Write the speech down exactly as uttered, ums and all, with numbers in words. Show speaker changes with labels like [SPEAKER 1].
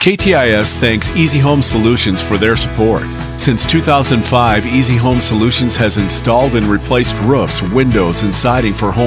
[SPEAKER 1] K T I S thanks Easy Home Solutions for their support. Since two thousand five, Easy Home Solutions has installed and replaced roofs, windows, and siding for homes